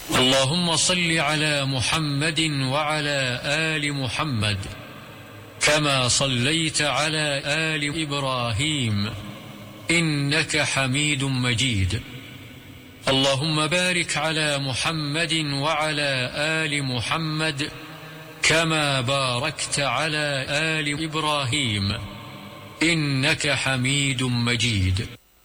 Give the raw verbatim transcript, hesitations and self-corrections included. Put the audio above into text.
اللهم صل على محمد وعلى آل محمد كما صليت على آل إبراهيم إنك حميد مجيد. اللهم بارك على محمد وعلى آل محمد كما باركت على آل إبراهيم إنك حميد مجيد.